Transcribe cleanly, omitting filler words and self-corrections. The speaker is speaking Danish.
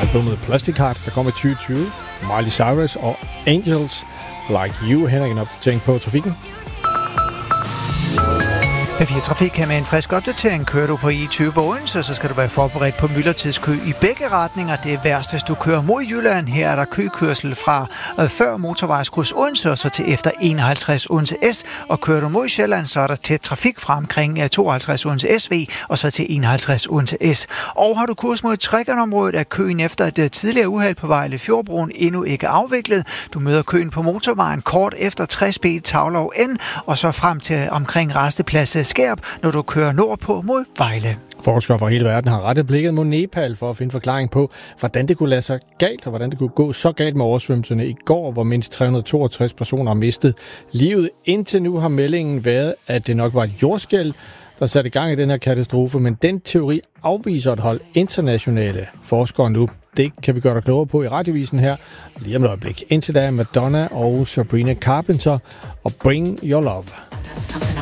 albumet Plastic Heart, der kom i 2020. Miley Cyrus og Angels Like You. Henrik, en opdatering på trafikken. P4 Trafik kan med en frisk opdatering. Kører du på I20 Odense, så skal du være forberedt på myldretidskø i begge retninger. Det er værst, hvis du kører mod Jylland. Her er der køkørsel fra før motorvejskryds Odense og så til efter 51 Odense S. Og kører du mod Sjælland, så er der tæt trafik fra omkring 52 Odense SV og så til 51 Odense S. Og har du kurs mod Trækkernområdet, er køen efter et tidligere uheld på Vejle Fjordbroen endnu ikke afviklet. Du møder køen på motorvejen kort efter 60B Tavlov N og så frem til omkring Rasteplads Skærp, når du kører nordpå mod Vejle. Forskere fra hele verden har rettet blikket mod Nepal for at finde forklaring på, hvordan det kunne lade sig galt, og hvordan det kunne gå så galt med oversvømmelserne i går, hvor mindst 362 personer har mistet livet. Indtil nu har meldingen været, at det nok var et jordskælv, der satte i gang i den her katastrofe, men den teori afviser et hold internationale forskere nu. Det kan vi gøre dig klogere på i radiovisen her lige om et øjeblik. Indtil da Madonna og Sabrina Carpenter og Bring Your Love.